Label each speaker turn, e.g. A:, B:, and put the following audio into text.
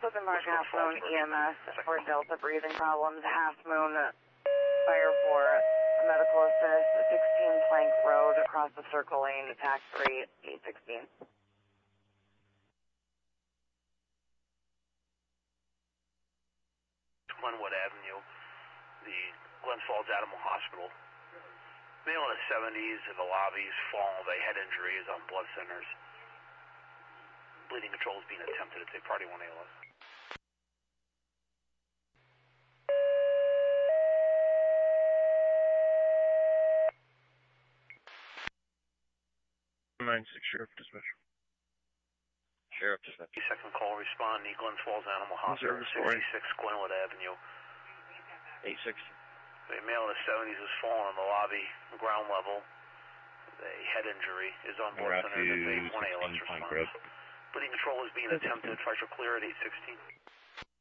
A: Clifton Park Half Moon EMS for Delta breathing problems. Half Moon fire for medical assist. 16 Plank Road across the circle lane. Attack 3 816.
B: Glenwood Avenue, the Glens Falls Animal Hospital. Male in the 70s in the lobby is fallen with a head injury, is on blood thinners. Bleeding control is being attempted at the Party 1 ALS.
C: Sheriff Dispatch. Sheriff Dispatch.
B: Second call, respond, the Glens Falls Animal Hospital, 66 Glenwood Avenue.
C: 860.
B: A male in the 70s is fallen in the lobby, ground level. A head injury is on blood thinners at the 1 ALS response. Bleeding control is being attempted. Try to clear at 816.